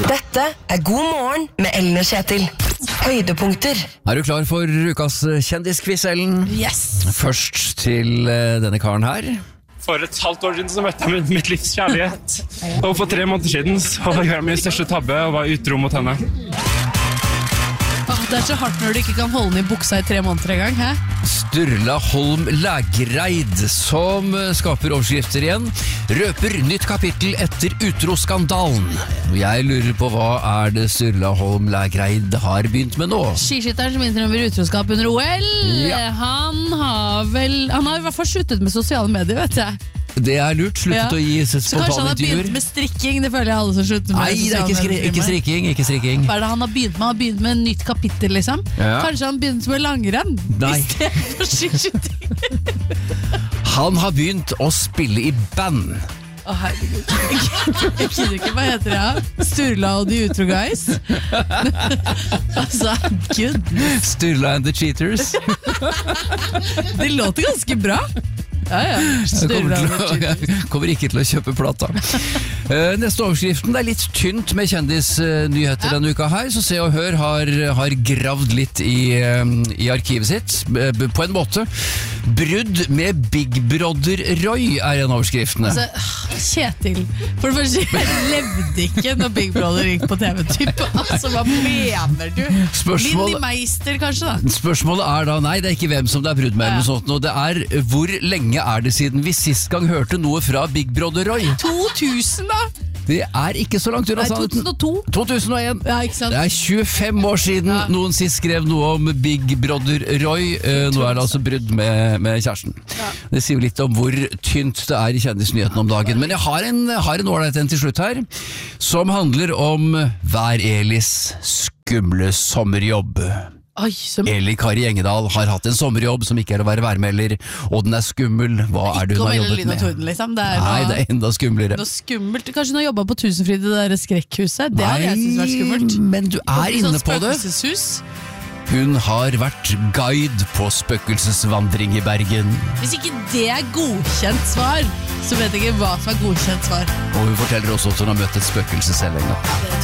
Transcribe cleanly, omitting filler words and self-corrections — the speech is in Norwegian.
Dette God morgen med Ellen og Kjetil. Høydepunkter. Er du klar for ukas kjendisquiz, Ellen? Yes! Først til denne karen her. For et halvt år siden så møtte jeg mitt livs kjærlighet. Og for 3 måneder siden så gjorde jeg min største tabbe og var utro mot henne. Det så hardt når du ikke kan holde den i buksa i 3 måneder en gang, hæ? Sturla Holm Lægreid, som skaper overskrifter igjen, røper nytt kapittel etter utroskandalen. Jeg lurer på hva det Sturla Holm Lægreid har begynt med nå? Skiskytteren som innrømmer utroskap under OL. Ja. Han har i hvert fall sluttet med sosiale medier, vet jeg. Det er lurt, sluttet å gi Så kanskje han spontane har begynt intervjuer. med strikking. Det føler jeg alle som slutter med Nei, det er ikke strikking, ikke strikking. Hva det han har begynt med? Han har begynt med en nytt kapittel, liksom. Ja. Kanskje han begynte med langrenn Nei. i stedet for skiskytting. Han har begynt å spille i band. Å herregud. Jeg kjenner ikke, hva heter det? Ja? Sturla og de utro guys. Altså, gud. Sturla and the Cheaters. Det låter ganske bra. Ja. Sturla og de Cheaters. Kommer ikke til å kjøpe plata. Neste overskriften, det er litt tynt med kjendisnyheter denne uka her, så Se og Hør har gravd litt i arkivet sitt, på en måte. Brudd med Big Brother Roy er en av overskriftene. Altså, Kjetil, for det første, jeg levde ikke når Big Brother gikk på TV-type. Altså, hva mener du? Linni Meister, kanskje da? Spørsmålet er da, nei, det er ikke hvem som det er brudd med, eller noe sånt, og det er hvor lenge er det siden vi sist gang hørte noe fra Big Brother Roy? 2000 da? Det er ikke så langt unna sannheten. 2001. Ja, ikke sant? Det er 25 år siden noen sist skrev noe om Big Brother Roy. Nå er det altså brudd med kjæresten. Ja. Det sier jo litt om hvor tynt det er i kjendisnyheten om dagen. Men jeg har en ålreit en til slutt her, som handler om Vær Elis skumle sommerjobb. Oi, Eli Kari Engedal har hatt en sommerjobb som ikke er å være værmelder, og den er skummel. Hva er det hun har jobbet med? Torden, liksom. Nei, det er enda skumlere. Noe skummelt. Kanskje hun har jobbet på Tusenfryd, det der skrekkhuset. Det har jeg synes vært skummelt. Men du er inne på det. Spøkelseshus. Hun har vært guide på spøkelsesvandring i Bergen. Hvis ikke det er godkjent svar, så vet jeg ikke hva som er godkjent svar. Og hun forteller også at hun har møtt et spøkelse selv en gang. Ja, det